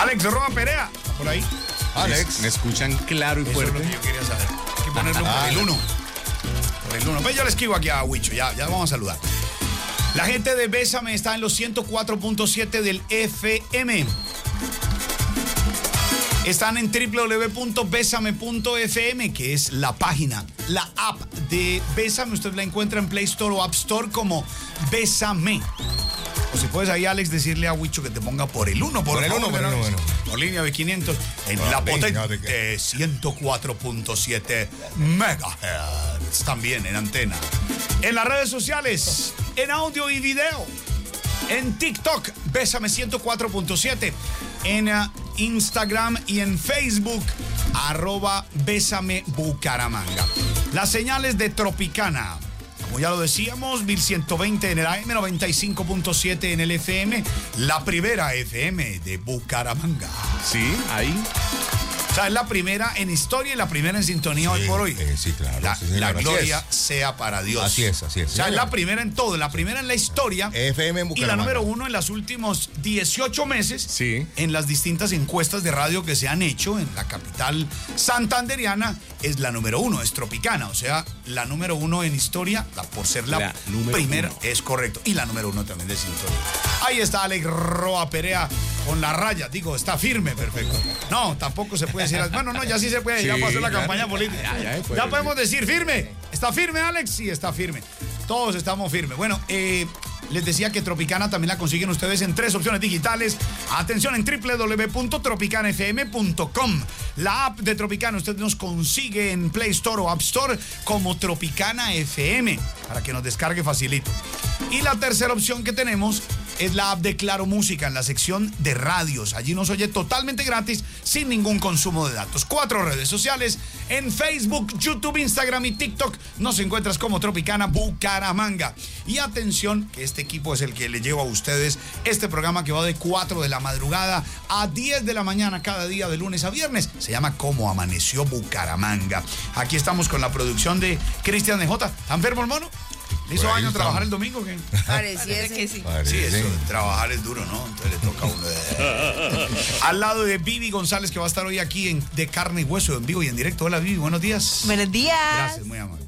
Alex Roa Perea, por ahí. Alex. ¿Me escuchan claro y Eso fuerte? es lo que yo quería saber. Hay que ponerlo por el 1. Por el 1. Pues yo le escribo aquí a Huicho, ya vamos a saludar. La gente de Bésame está en los 104.7 del FM. Están en www.besame.fm, que es la página, la app de Bésame. Usted la encuentra en Play Store o App Store como Bésame. O si puedes ahí, Alex, decirle a Huicho que te ponga por el 1. Por el 1. Por línea de 500 en la potente 104.7 MHz. También en antena. En las redes sociales, en audio y video. En TikTok, Bésame 104.7. En Instagram y en Facebook, @Bésame Bucaramanga. Las señales de Tropicana, como ya lo decíamos, 1120 en el AM, 95.7 en el FM, la primera FM de Bucaramanga. Sí, ahí. O sea, es la primera en historia y la primera en sintonía hoy por hoy. Sí, claro. La gloria sea para Dios. Así es. O sea, es la primera en todo, la primera en la historia. FM en Y Bucaramanga. la número 1 en los últimos 18 meses. Sí. En las distintas encuestas de radio que se han hecho en la capital santanderiana, es la número 1, es Tropicana. O sea, la número 1 en historia, por ser la número primera, 1. es correcto. Y la número 1 también de sintonía. Ahí está Alex Roa Perea con la raya. Digo, está firme, perfecto. No, tampoco se puede decir. Bueno, no, ya sí se puede, ya Sí, pasó la claro. campaña política. Ya podemos decir firme. ¿Está firme, Alex? Sí, está firme. Todos estamos firmes. Bueno, les decía que Tropicana también la consiguen ustedes en 3 opciones digitales. Atención, en www.tropicanafm.com. La app de Tropicana usted nos consigue en Play Store o App Store como Tropicana FM, para que nos descargue facilito. Y la tercera opción que tenemos es la app de Claro Música en la sección de radios. Allí nos oye totalmente gratis, sin ningún consumo de datos. 4 redes sociales, en Facebook, YouTube, Instagram y TikTok nos encuentras como Tropicana Bucaramanga. Y atención, que este equipo es el que le lleva a ustedes este programa que va de 4 de la madrugada a 10 de la mañana cada día de lunes a viernes. Se llama Cómo Amaneció Bucaramanga. Aquí estamos con la producción de Cristian DJ. ¿Está enfermo el mono? ¿Le hizo daño trabajar el domingo? ¿Qué? Pareciese que sí. Sí, eso, trabajar es duro, ¿no? Entonces le toca a uno. Al lado de Vivi González, que va a estar hoy aquí de Carne y Hueso, en vivo y en directo. Hola, Vivi, buenos días. Buenos días. Gracias, muy amable.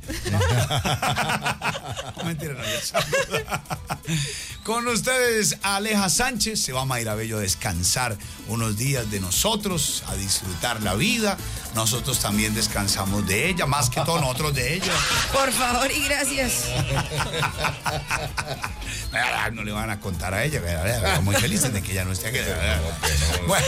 No, mentira, no, ya saluda. Con ustedes, Aleja Sánchez. Se va a Mairabello a descansar unos días de nosotros, a disfrutar la vida. Nosotros también descansamos de ella, más que todos nosotros de ella. Por favor y gracias. No le van a contar a ella, muy felices de que ella no esté aquí. Bueno,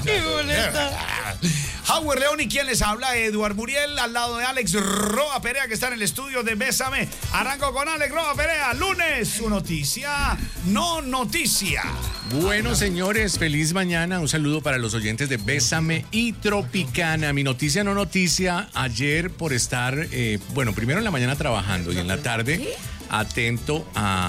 Howard León y quien les habla, Eduard Muriel, al lado de Alex Roa Perea, que está en el estudio de Bésame. Arranco con Alex Roa Perea, lunes, su noticia, no noticia. Bueno, señores, feliz mañana. Un saludo para los oyentes de Bésame y Tropicana. Mi noticia, no noticia, ayer por estar, primero en la mañana trabajando y en la tarde atento a